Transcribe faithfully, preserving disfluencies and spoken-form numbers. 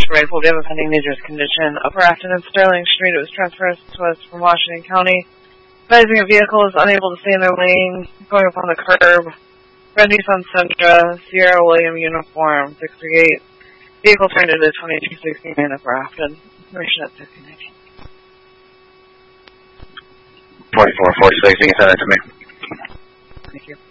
rifle. We have a pending dangerous condition. Upper Afton and Sterling Street. It was transferred to us from Washington County. Advising a vehicle is unable to stay in their lane, going up on the curb. Red Nissan Sentra, Sierra William uniform, six three eight. Vehicle turned into twenty-two sixty-nine Upper Afton. Information at fifteen nineteen. twenty-four forty-six, you can send it to me. Thank you.